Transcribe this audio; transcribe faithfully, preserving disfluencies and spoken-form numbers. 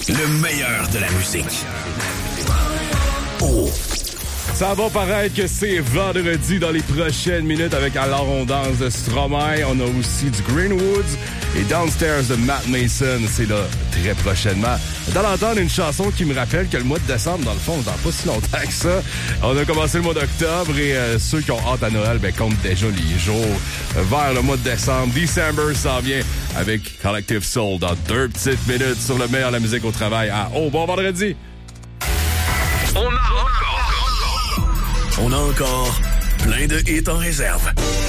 Le meilleur de la musique. Oh. Ça va paraître que c'est vendredi dans les prochaines minutes avec Alors on danse de Stromae. On a aussi du Greenwoods et Downstairs de Matt Mason. C'est là très prochainement. Dans l'entendre une chanson qui me rappelle que le mois de décembre, dans le fond, dans pas si longtemps que ça. On a commencé le mois d'octobre et euh, ceux qui ont hâte à Noël, ben, comptent déjà les jours vers le mois de décembre. December s'en vient avec Collective Soul dans deux petites minutes sur le meilleur de la musique au travail à Oh bon vendredi. On a encore, on a encore plein de hits en réserve.